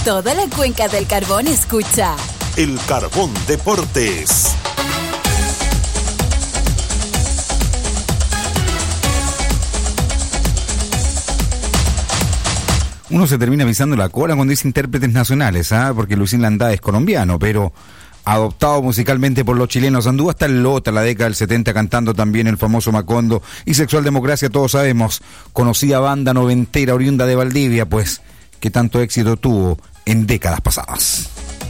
Toda la cuenca del Carbón escucha El Carbón Deportes. Uno se termina pisando la cola cuando dice intérpretes nacionales, porque Luisín Landá es colombiano, pero adoptado musicalmente por los chilenos. Anduvo hasta el Lota la década del 70 cantando también el famoso Macondo y Sexual Democracia, todos sabemos, conocida banda noventera oriunda de Valdivia, pues que tanto éxito tuvo en décadas pasadas.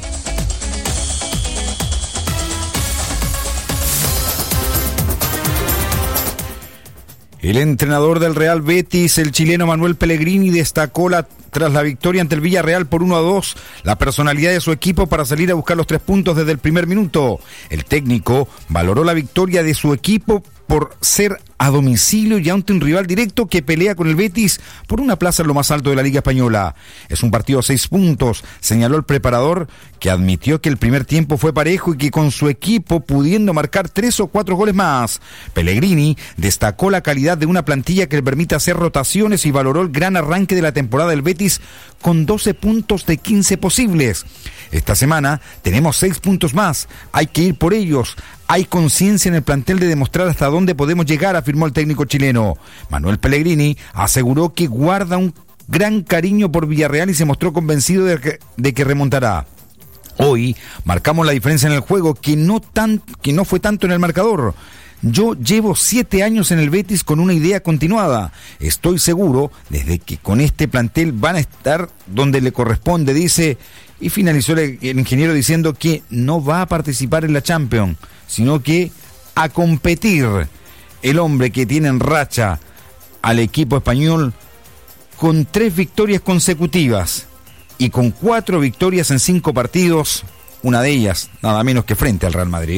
El entrenador del Real Betis, el chileno Manuel Pellegrini, destacó tras la victoria ante el Villarreal por 1-2, la personalidad de su equipo para salir a buscar los 3 puntos desde el primer minuto. El técnico valoró la victoria de su equipo por ser a domicilio y ante un rival directo que pelea con el Betis por una plaza en lo más alto de la Liga Española. Es un partido a 6 puntos, señaló el preparador, que admitió que el primer tiempo fue parejo y que con su equipo pudiendo marcar 3 o 4 goles más. Pellegrini destacó la calidad de una plantilla que le permite hacer rotaciones y valoró el gran arranque de la temporada del Betis con 12 puntos de 15 posibles. Esta semana tenemos 6 puntos más, hay que ir por ellos. Hay conciencia en el plantel de demostrar hasta dónde podemos llegar, afirmó el técnico chileno. Manuel Pellegrini aseguró que guarda un gran cariño por Villarreal y se mostró convencido de que remontará. Hoy marcamos la diferencia en el juego, que no fue tanto en el marcador. Yo llevo 7 años en el Betis con una idea continuada. Estoy seguro desde que con este plantel van a estar donde le corresponde, dice, y finalizó el ingeniero diciendo que no va a participar en la Champions, sino que a competir. El hombre que tiene en racha al equipo español con 3 victorias consecutivas y con 4 victorias en 5 partidos, una de ellas nada menos que frente al Real Madrid.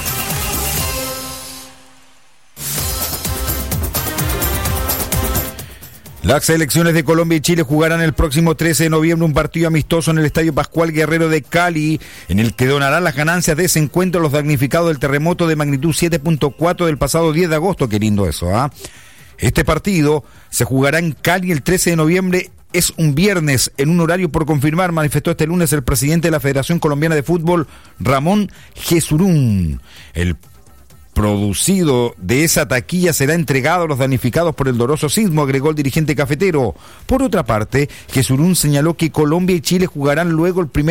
Las selecciones de Colombia y Chile jugarán el próximo 13 de noviembre un partido amistoso en el Estadio Pascual Guerrero de Cali, en el que donarán las ganancias de ese encuentro a los damnificados del terremoto de magnitud 7.4 del pasado 10 de agosto. Qué lindo eso, Este partido se jugará en Cali el 13 de noviembre. Es un viernes en un horario por confirmar, manifestó este lunes el presidente de la Federación Colombiana de Fútbol, Ramón Jesurún. El producido de esa taquilla será entregado a los damnificados por el doloroso sismo, agregó el dirigente cafetero. Por otra parte, Jesurún señaló que Colombia y Chile jugarán luego otro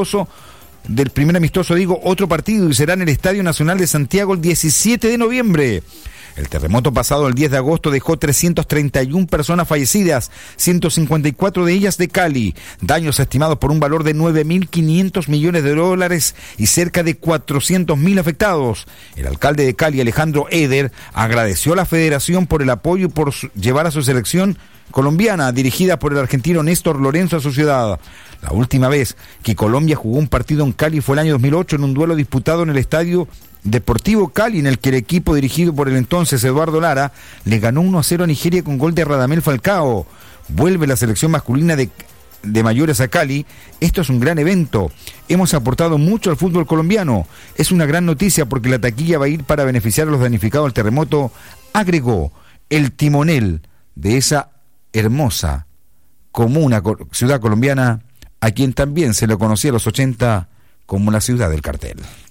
partido y será en el Estadio Nacional de Santiago el 17 de noviembre. El terremoto pasado el 10 de agosto dejó 331 personas fallecidas, 154 de ellas de Cali, daños estimados por un valor de $9.500 millones y cerca de 400.000 afectados. El alcalde de Cali, Alejandro Eder, agradeció a la federación por el apoyo y por llevar a su selección colombiana, dirigida por el argentino Néstor Lorenzo, a su ciudad. La última vez que Colombia jugó un partido en Cali fue el año 2008 en un duelo disputado en el Estadio Deportivo Cali, en el que el equipo dirigido por el entonces Eduardo Lara le ganó 1-0 a Nigeria con gol de Radamel Falcao. Vuelve la selección masculina de mayores a Cali. Esto es un gran evento. Hemos aportado mucho al fútbol colombiano. Es una gran noticia porque la taquilla va a ir para beneficiar a los damnificados del terremoto, agregó el timonel de esa hermosa comuna ciudad colombiana, a quien también se le conocía a los 80 como la ciudad del cartel.